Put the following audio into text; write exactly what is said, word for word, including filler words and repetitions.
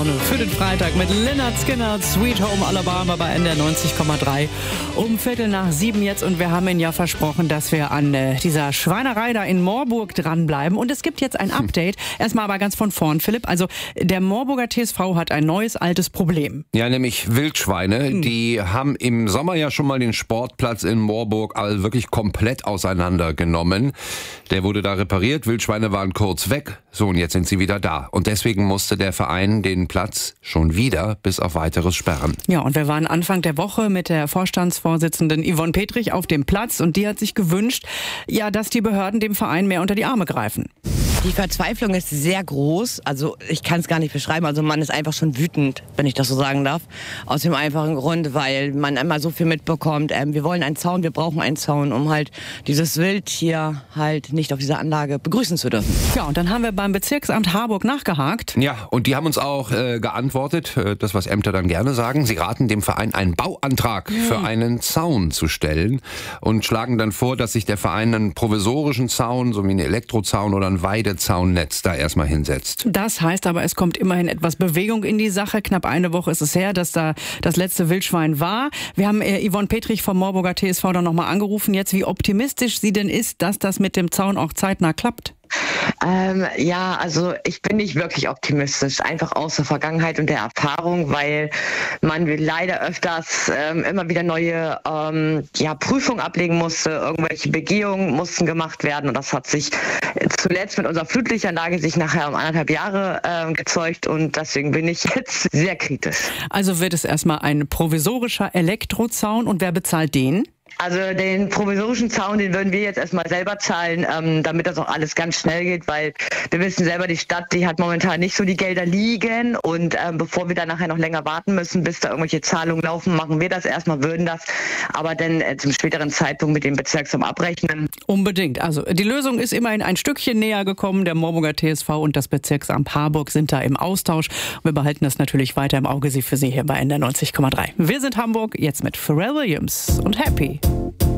Für den Freitag mit Lynyrd Skynyrd, Sweet Home Alabama bei N D R neunzig Komma drei. Um Viertel nach sieben jetzt und wir haben Ihnen ja versprochen, dass wir an äh, dieser Schweinerei da in Moorburg dranbleiben. Und es gibt jetzt ein Update. Erstmal aber ganz von vorn, Philipp. Also der Moorburger T S V hat ein neues, altes Problem. Ja, nämlich Wildschweine. Hm. Die haben im Sommer ja schon mal den Sportplatz in Moorburg all wirklich komplett auseinandergenommen. Der wurde da repariert, Wildschweine waren kurz weg. So, und jetzt sind sie wieder da. Und deswegen musste der Verein den Platz schon wieder bis auf weiteres sperren. Ja, und wir waren Anfang der Woche mit der Vorstandsvorsitzenden Yvonne Petrich auf dem Platz und die hat sich gewünscht, ja, dass die Behörden dem Verein mehr unter die Arme greifen. Die Verzweiflung ist sehr groß, also ich kann es gar nicht beschreiben, also man ist einfach schon wütend, wenn ich das so sagen darf, aus dem einfachen Grund, weil man immer so viel mitbekommt, ähm, wir wollen einen Zaun, wir brauchen einen Zaun, um halt dieses Wild hier halt nicht auf dieser Anlage begrüßen zu dürfen. Ja, und dann haben wir beim Bezirksamt Harburg nachgehakt. Ja, und die haben uns auch äh, geantwortet, äh, das was Ämter dann gerne sagen, sie raten dem Verein einen Bauantrag mhm. für einen Zaun zu stellen und schlagen dann vor, dass sich der Verein einen provisorischen Zaun, so wie einen Elektrozaun oder ein Weide Zaunennetz da erstmal hinsetzt. Das heißt aber, es kommt immerhin etwas Bewegung in die Sache. Knapp eine Woche ist es her, dass da das letzte Wildschwein war. Wir haben äh, Yvonne Petrich vom Moorburger T S V dann nochmal angerufen, jetzt wie optimistisch sie denn ist, dass das mit dem Zaun auch zeitnah klappt. Ähm, ja, also ich bin nicht wirklich optimistisch, einfach aus der Vergangenheit und der Erfahrung, weil man leider öfters ähm, immer wieder neue ähm, ja, Prüfungen ablegen musste, irgendwelche Begehungen mussten gemacht werden und das hat sich zuletzt mit unserer Flutlichtanlage sich nachher um anderthalb Jahre ähm, gezeugt und deswegen bin ich jetzt sehr kritisch. Also wird es erstmal ein provisorischer Elektrozaun und wer bezahlt den? Also den provisorischen Zaun, den würden wir jetzt erstmal selber zahlen, ähm, damit das auch alles ganz schnell geht, weil wir wissen selber, die Stadt, die hat momentan nicht so die Gelder liegen und ähm, bevor wir dann nachher noch länger warten müssen, bis da irgendwelche Zahlungen laufen, machen wir das erstmal, würden das, aber dann äh, zum späteren Zeitpunkt mit dem Bezirksamt abrechnen. Unbedingt. Also die Lösung ist immerhin ein Stückchen näher gekommen. Der Moorburger T S V und das Bezirksamt Harburg sind da im Austausch. Wir behalten das natürlich weiter im Auge, Sie für Sie hier bei N D R neunzig Komma drei. Wir sind Hamburg, jetzt mit Pharrell Williams und Happy.